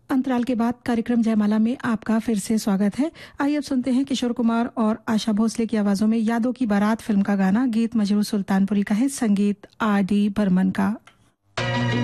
अंतराल के बाद कार्यक्रम जयमाला में आपका फिर से स्वागत है। आइए अब सुनते हैं किशोर कुमार और आशा भोसले की आवाजों में यादों की बारात फिल्म का गाना। गीत मजरू सुल्तानपुरी का है, संगीत आर डी बर्मन का।